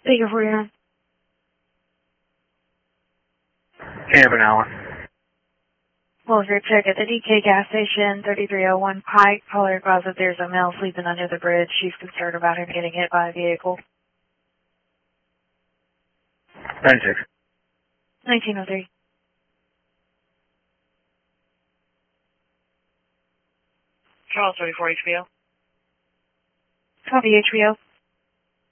Thank you for your Cameron Allen. well, your check at the DK gas station, 3301 Pike. Caller advised that there's a male sleeping under the bridge. She's concerned about him getting hit by a vehicle. 96. 1903. Charles 34 HBO. Copy HBO.